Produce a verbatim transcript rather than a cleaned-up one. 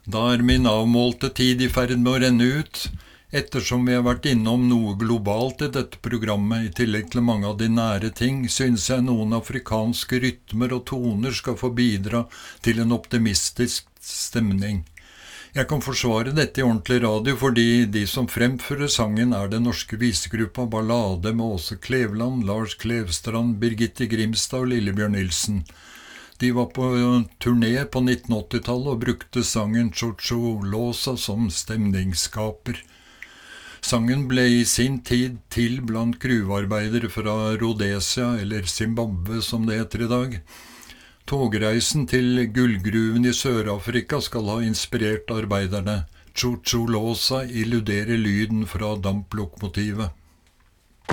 Da er min avmålte tid i ferd med å renne ut. Ettersom vi har vært innom noe globalt i dette programmet, i tillegg til mange av de nære ting, synes jeg noen afrikanske rytmer og toner skal få bidra til en optimistisk stemning. Jeg kan forsvare dette i ordentlig radio fordi de som fremfører sangen er den norske visegruppa Ballade med Åse Kleveland, Lars Klevstrand, Birgitte Grimstad og Lillebjørn Nilsen. De var på turné på nitten åtti-tallet og brukte sangen Chocho-låsa som stemningsskaper. Sangen ble i sin tid til blant gruvearbeidere fra Rhodesia, eller Zimbabwe som det heter i dag. Togreisen til gullgruven i Sør-Afrika skal ha inspirert arbeiderne. Chocho-låsa illuderer lyden fra damplokomotivet.